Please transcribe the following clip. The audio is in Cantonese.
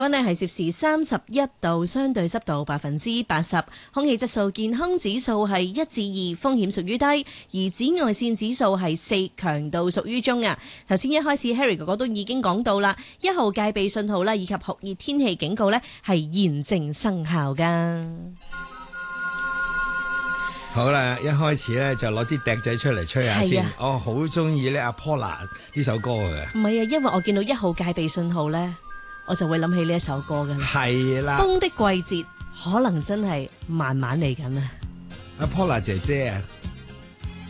溫呢係攝氏31度，相對濕度80%，空氣質素健康指數係1至2，風險屬於低，而紫外線指數係4，強度屬於中啊。頭先一開始 Harry 哥哥都已經講到啦，1號戒備信號啦，以及酷熱天氣警告呢係現正生效噶。 好啦，一開始咧就攞支笛仔出嚟吹下先。我好中意咧阿 Paula 呢首歌嘅。唔係啊，因為我見到1號戒備信號咧，我就會諗起呢一首歌噶啦。係啦，風的季節可能真係慢慢嚟緊啊。阿 Paula 姐姐啊。